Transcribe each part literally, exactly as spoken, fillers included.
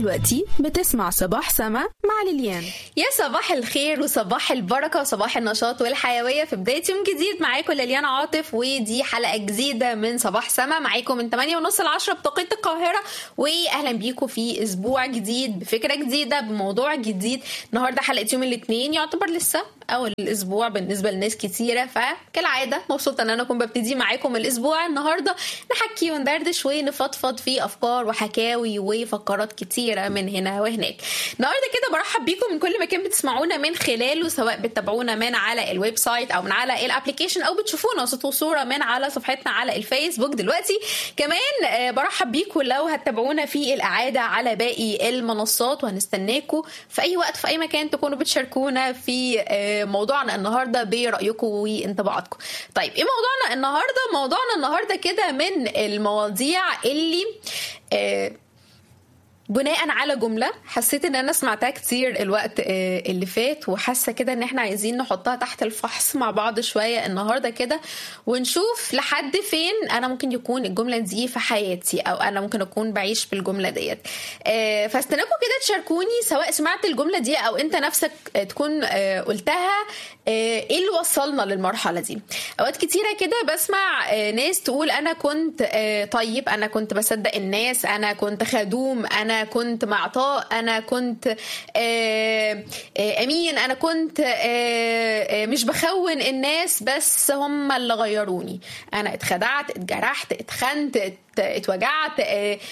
دلوقتي بتسمع صباح سما مع ليليان. يا صباح الخير وصباح البركة وصباح النشاط والحيوية في بداية يوم جديد. معاكم ليليان عاطف، ودي حلقة جديدة من صباح سما معاكم من ثمانية ونص لعشرة بتوقيت القاهرة. وأهلا بيكم في أسبوع جديد بفكرة جديدة بموضوع جديد. النهاردة حلقة يوم الاثنين، يعتبر لسه أول الأسبوع بالنسبة لناس كتيرة، فكالعادة مبسوطة أن أنا أكون ببتدي معاكم الأسبوع النهاردة نحكي وندردش ونفضفض في أفكار وحكاوي وفقرات كتيرة من هنا وهناك. النهاردة كده برحب بيكم من كل مكان بتسمعونا من خلاله، سواء بتتابعونا من على الويب سايت أو من على الابليكيشن أو بتشوفونا صوت وصورة من على صفحتنا على الفيسبوك دلوقتي. كمان برحب بيكم لو هتتابعونا في الإعادة على باقي المنصات، وهنستناكم في أي وقت في أي مكان تكونوا بتشاركونا في موضوعنا النهاردة برأيكم وانطباعاتكم. طيب ايه موضوعنا النهاردة؟ موضوعنا النهاردة كده من المواضيع اللي آه بناء على جملة حسيت ان انا سمعتها كتير الوقت اللي فات، وحاسة كده ان احنا عايزين نحطها تحت الفحص مع بعض شوية النهاردة كده، ونشوف لحد فين انا ممكن يكون الجملة دي في حياتي، او انا ممكن اكون بعيش بالجملة ديت. فاستناكم كده تشاركوني سواء سمعت الجملة دي او انت نفسك تكون قلتها. ايه اللي وصلنا للمرحلة دي؟ اوقات كتيرة كده بسمع ناس تقول انا كنت طيب، انا كنت بصدق الناس، انا كنت خدوم، انا كنت معطاء، انا كنت امين، انا كنت مش بخون الناس بس هم اللي غيروني، انا اتخدعت، اتجرحت، اتخنت، اتوجعت،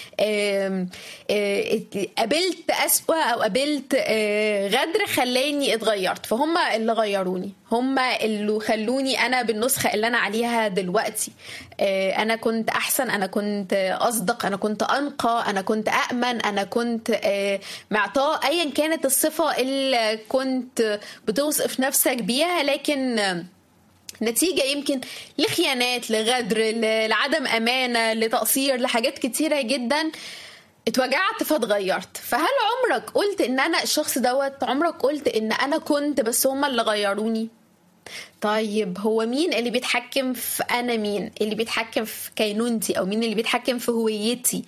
قابلت أسوأ او قابلت غدر خلاني اتغيرت، فهم اللي غيروني، هم اللي خلوني انا بالنسخة اللي انا عليها دلوقتي. انا كنت احسن، انا كنت اصدق، انا كنت انقى، انا كنت اامن، انا كنت معطاء، ايا كانت الصفة اللي كنت بتوصف نفسك بيها، لكن نتيجة يمكن لخيانات، لغدر، لعدم أمانة، لتقصير، لحاجات كتيرة جدا اتوجعت فاتغيرت. فهل عمرك قلت ان انا الشخص دوت؟ عمرك قلت ان انا كنت بس هما اللي غيروني؟ طيب هو مين اللي بيتحكم في انا؟ مين اللي بيتحكم في كينونتي؟ او مين اللي بيتحكم في هويتي؟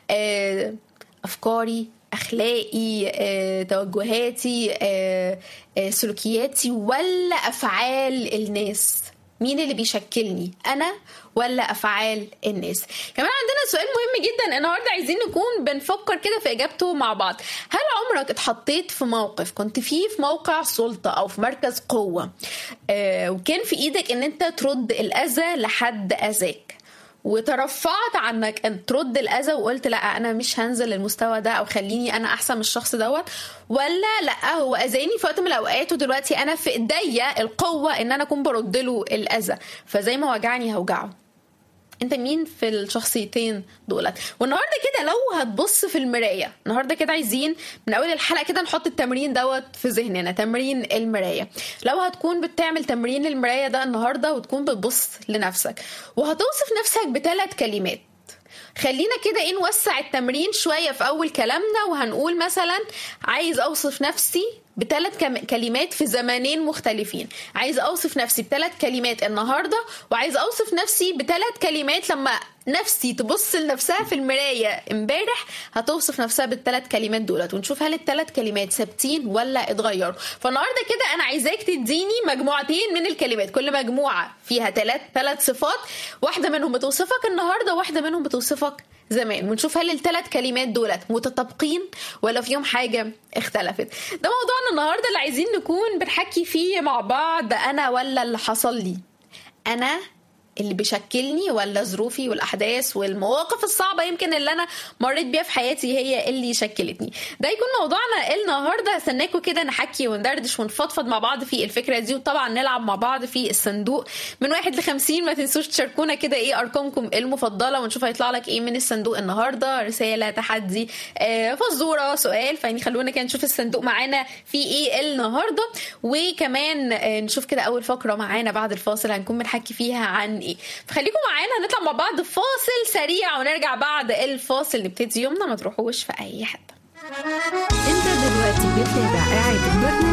آه، افكاري، اخلاقي، آه، توجهاتي، آه، آه، سلوكياتي، ولا افعال الناس؟ مين اللي بيشكلني، انا ولا افعال الناس؟ كمان عندنا سؤال مهم جدا النهارده عايزين نكون بنفكر كده في اجابته مع بعض. هل عمرك اتحطيت في موقف كنت فيه في موقع سلطة او في مركز قوة، آه وكان في ايدك ان انت ترد الاذى لحد اذاك، وترفعت عنك ان ترد الاذى وقلت لا انا مش هنزل المستوى ده، او خليني انا احسن من الشخص دوت، ولا لا هو اذاني في وقت من الاوقات ودلوقتي انا في ايديا القوه ان انا اكون برد له الاذى، فزي ما وجعني هوجعه؟ انت مين في الشخصيتين دولت؟ والنهارده كده لو هتبص في المرايه، النهارده كده عايزين من اول الحلقه كده نحط التمرين دوت في ذهننا، تمرين المرايه. لو هتكون بتعمل تمرين المرايه ده النهارده وتكون بتبص لنفسك وهتوصف نفسك بثلاث كلمات، خلينا كده ايه نوسع التمرين شويه في اول كلامنا، وهنقول مثلا عايز اوصف نفسي بثلاث كلمات في زمانين مختلفين، عايز اوصف نفسي بثلاث كلمات النهارده، وعايز اوصف نفسي بثلاث كلمات لما نفسي تبص لنفسها في المرايه امبارح هتوصف نفسها بالثلاث كلمات دولت، ونشوف هل الثلاث كلمات ثابتين ولا اتغيروا. فالنهارده كده انا عايزاك تديني مجموعتين من الكلمات، كل مجموعه فيها ثلاث ثلاث صفات، واحده منهم بتوصفك النهارده واحده منهم بتوصفك زمان، ونشوف هل الثلاث كلمات دولت متطابقين ولا فيهم حاجه اختلفت. ده موضوعنا النهارده اللي عايزين نكون بنحكي فيه مع بعض. انا ولا اللي حصل لي؟ انا اللي بيشكلني ولا ظروفي والاحداث والمواقف الصعبه يمكن اللي انا مريت بيها في حياتي هي اللي شكلتني؟ ده يكون موضوعنا النهارده. هستناكم كده نحكي وندردش ونفضفض مع بعض في الفكره دي، وطبعا نلعب مع بعض في الصندوق من واحد لخمسين. ما تنسوش تشاركونا كده ايه ارقامكم المفضله، ونشوف هيطلع لك ايه من الصندوق النهارده، رساله، تحدي، آه، فزوره، سؤال. فيعني خلونا كده نشوف الصندوق معانا في ايه النهارده، وكمان آه نشوف كده اول فقره معانا بعد الفاصل هنكون بنحكي فيها عن ايه. فخليكم معانا هنطلع مع بعض فاصل سريع ونرجع بعد الفاصل نبتدي يومنا. ما تروحوش في اي حته. انت دلوقتي بتتابع قاعد